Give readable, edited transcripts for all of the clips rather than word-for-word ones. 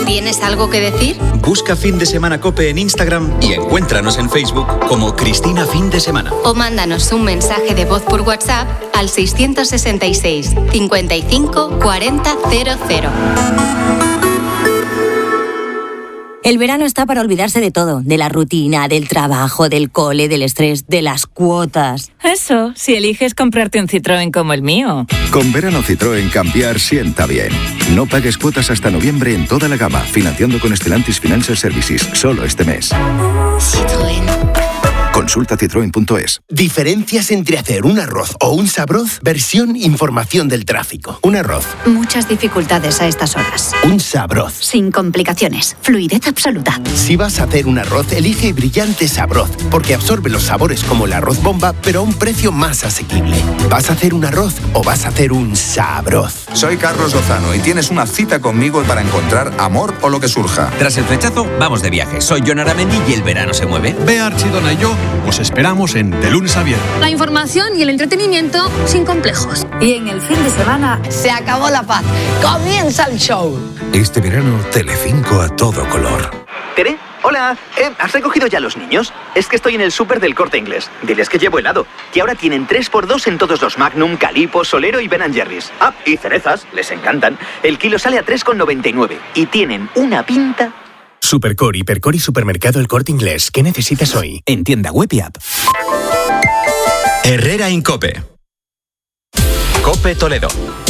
¿Tienes algo que decir? Busca Fin de Semana COPE en Instagram y encuéntranos en Facebook como Cristina Fin de Semana. O mándanos un mensaje de voz por WhatsApp al 666 55 40 00. El verano está para olvidarse de todo, de la rutina, del trabajo, del cole, del estrés, de las cuotas. Eso, si eliges comprarte un Citroën como el mío. Con verano Citroën cambiar sienta bien. No pagues cuotas hasta noviembre en toda la gama, financiando con Stellantis Financial Services, solo este mes. Citroën. Consulta citroen.es. Diferencias entre hacer un arroz o un sabroz, versión información del tráfico. Un arroz. Muchas dificultades a estas horas. Un sabroz. Sin complicaciones. Fluidez absoluta. Si vas a hacer un arroz, elige Brillante Sabroz, porque absorbe los sabores como el arroz bomba, pero a un precio más asequible. ¿Vas a hacer un arroz o vas a hacer un sabroz? Soy Carlos Lozano y tienes una cita conmigo para encontrar amor o lo que surja. Tras el flechazo, vamos de viaje. Soy Jon Aramendi y el verano se mueve. Bea Archidona y yo os esperamos en De Lunes a Viernes. La información y el entretenimiento sin complejos. Y en el fin de semana se acabó la paz. Comienza el show. Este verano, Telecinco a todo color. ¿Tere? Hola, ¿has recogido ya a los niños? Es que estoy en el súper del Corte Inglés. Diles que llevo helado. Que ahora tienen 3x2 en todos los Magnum, Calippo, Solero y Ben & Jerry's. Ah, y cerezas, les encantan. El kilo sale a 3,99 y tienen una pinta... Supercore, Hipercore y Supermercado El Corte Inglés. ¿Qué necesitas hoy? En tienda web y app. Herrera Incope. COPE Toledo.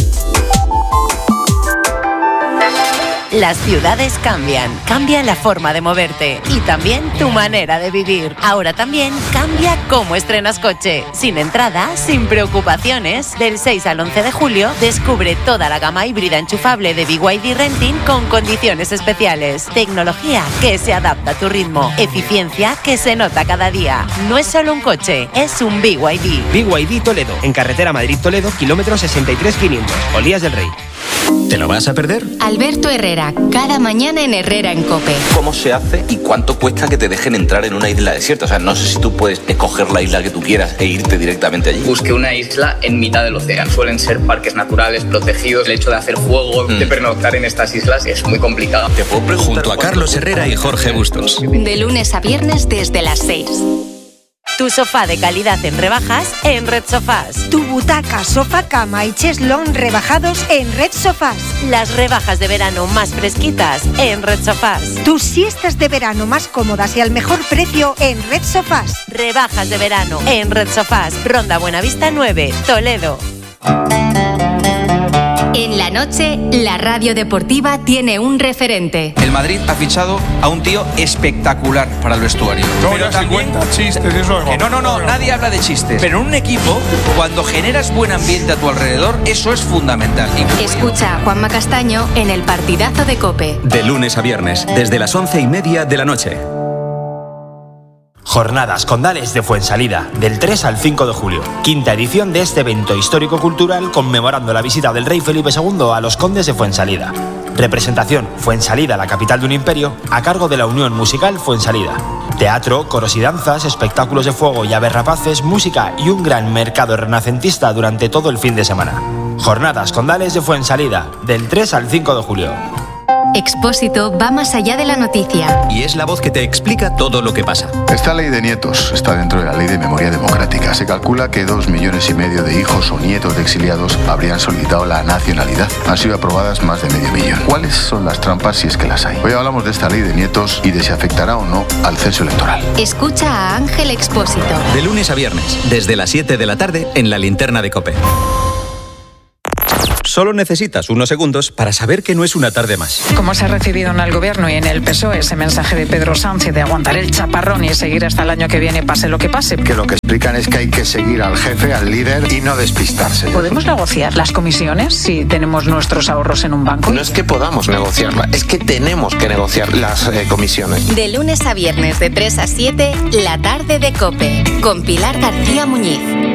Las ciudades cambian, cambia la forma de moverte y también tu manera de vivir. Ahora también cambia cómo estrenas coche. Sin entrada, sin preocupaciones. Del 6 al 11 de julio, descubre toda la gama híbrida enchufable de BYD Renting con condiciones especiales. Tecnología que se adapta a tu ritmo. Eficiencia que se nota cada día. No es solo un coche, es un BYD. BYD Toledo, en carretera Madrid-Toledo, kilómetro 63,500. Olías del Rey. ¿Te lo vas a perder? Alberto Herrera, cada mañana en Herrera en COPE. ¿Cómo se hace y cuánto cuesta que te dejen entrar en una isla desierta? O sea, no sé si tú puedes escoger la isla que tú quieras e irte directamente allí. Busqué una isla en mitad del océano. Suelen ser parques naturales protegidos. El hecho de hacer fuego, de pernoctar en estas islas es muy complicado. Te puedo preguntar. Junto a Carlos Herrera y Jorge Bustos. De lunes a viernes desde las 6. Tu sofá de calidad en rebajas en Red Sofás. Tu butaca, sofá, cama y cheslón rebajados en Red Sofás. Las rebajas de verano más fresquitas en Red Sofás. Tus siestas de verano más cómodas y al mejor precio en Red Sofás. Rebajas de verano en Red Sofás. Ronda Buenavista 9, Toledo. En la noche, la radio deportiva tiene un referente. El Madrid ha fichado a un tío espectacular para el vestuario. No, ya se cuenta chistes, eso es... No, nadie habla de chistes. Pero en un equipo, cuando generas buen ambiente a tu alrededor, eso es fundamental. Escucha a Juanma Castaño en el partidazo de COPE. De lunes a viernes, desde las 11:30 de la noche. Jornadas Condales de Fuensalida, del 3 al 5 de julio. Quinta edición de este evento histórico-cultural conmemorando la visita del rey Felipe II a los condes de Fuensalida. Representación Fuensalida, la capital de un imperio, a cargo de la Unión Musical Fuensalida. Teatro, coros y danzas, espectáculos de fuego y aves rapaces, música y un gran mercado renacentista durante todo el fin de semana. Jornadas Condales de Fuensalida, del 3 al 5 de julio. Expósito va más allá de la noticia. Y es la voz que te explica todo lo que pasa. Esta ley de nietos está dentro de la ley de memoria democrática. Se calcula que 2,5 millones de hijos o nietos de exiliados habrían solicitado la nacionalidad. Han sido aprobadas más de 500,000. ¿Cuáles son las trampas si es que las hay? Hoy hablamos de esta ley de nietos y de si afectará o no al censo electoral. Escucha a Ángel Expósito. De lunes a viernes, desde las 7 de la tarde en la linterna de COPE. Solo necesitas unos segundos para saber que no es una tarde más. ¿Cómo se ha recibido en el gobierno y en el PSOE ese mensaje de Pedro Sánchez de aguantar el chaparrón y seguir hasta el año que viene, pase lo que pase? Que lo que explican es que hay que seguir al jefe, al líder y no despistarse. ¿Podemos negociar las comisiones si tenemos nuestros ahorros en un banco? No es que podamos negociarla, es que tenemos que negociar las comisiones. De lunes a viernes de 3 a 7, la tarde de COPE, con Pilar García Muñiz.